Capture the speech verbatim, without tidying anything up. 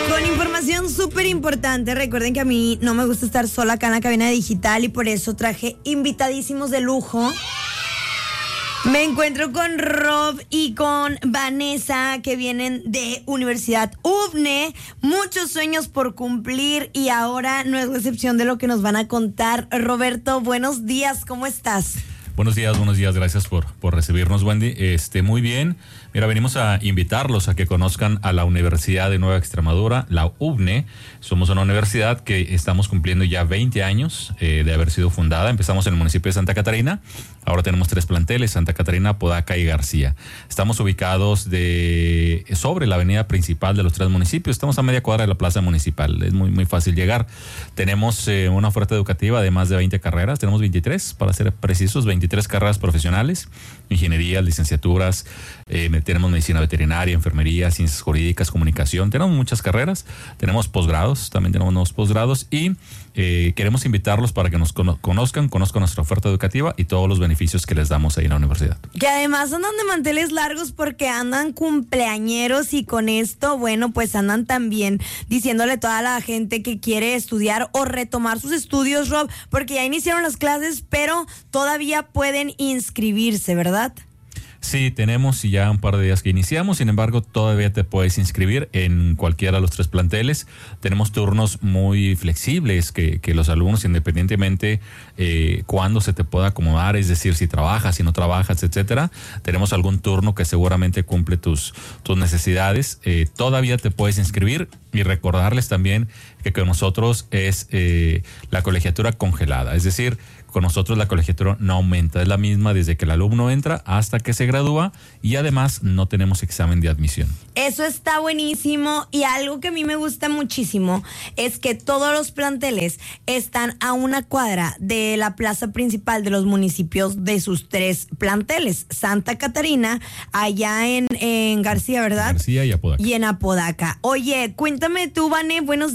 Con información súper importante. Recuerden que a mí no me gusta estar sola acá en la cabina digital y por eso traje invitadísimos de lujo. Me encuentro con Rob y con Vanessa, que vienen de Universidad U V N E. Muchos sueños por cumplir y ahora no es la excepción de lo que nos van a contar. Roberto, buenos días, ¿cómo estás? Buenos días, buenos días, gracias por, por recibirnos, Wendy. Este, muy bien. Mira, venimos a invitarlos a que conozcan a la Universidad de Nueva Extremadura, la U V N E. Somos una universidad que estamos cumpliendo ya veinte años eh, de haber sido fundada. Empezamos en el municipio de Santa Catarina. Ahora tenemos tres planteles, Santa Catarina, Apodaca y García. Estamos ubicados de sobre la avenida principal de los tres municipios. Estamos a media cuadra de la plaza municipal. Es muy, muy fácil llegar. Tenemos eh, una oferta educativa de más de veinte carreras. Tenemos veintitrés, para ser precisos, veintitrés carreras profesionales, ingeniería, licenciaturas, eh, tenemos medicina veterinaria, enfermería, ciencias jurídicas, comunicación. Tenemos muchas carreras. Tenemos posgrados, también tenemos nuevos posgrados y eh, queremos invitarlos para que nos conozcan, conozcan nuestra oferta educativa y todos los beneficios que les damos ahí en la universidad. Que además andan de manteles largos porque andan cumpleañeros y con esto, bueno, pues andan también diciéndole a toda la gente que quiere estudiar o retomar sus estudios, Rob, porque ya iniciaron las clases, pero todavía pueden inscribirse, ¿verdad? Sí, tenemos ya un par de días que iniciamos, sin embargo todavía te puedes inscribir en cualquiera de los tres planteles. Tenemos turnos muy flexibles que, que los alumnos, independientemente eh, cuándo se te pueda acomodar, es decir, si trabajas, si no trabajas, etcétera, tenemos algún turno que seguramente cumple tus, tus necesidades. Eh, todavía te puedes inscribir y recordarles también que con nosotros es eh, la colegiatura congelada, es decir, con nosotros la colegiatura no aumenta, es la misma desde que el alumno entra hasta que se gradúa y además no tenemos examen de admisión. Eso está buenísimo y algo que a mí me gusta muchísimo es que todos los planteles están a una cuadra de la plaza principal de los municipios de sus tres planteles, Santa Catarina, allá en, en García, ¿verdad? García y Apodaca. Y en Apodaca. Oye, cuéntame tú, Vane, buenos